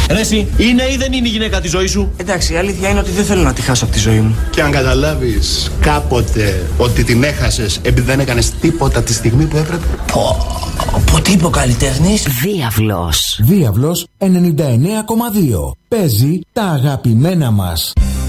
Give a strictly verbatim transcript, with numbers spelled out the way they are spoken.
Ρε εσύ, είναι ή δεν είναι η γυναίκα τη ζωή σου? Εντάξει, η αλήθεια είναι ότι δεν θέλω να τη χάσω από τη ζωή μου. Και αν καταλάβεις κάποτε ότι την έχασες επειδή δεν έκανες τίποτα τη στιγμή που έπρεπε. Πω, πω τι είπε ο καλλιτέχνης. Διάβλος. Διάβλος ενενήντα εννέα κόμμα δύο. Παίζει τα αγαπημένα μας.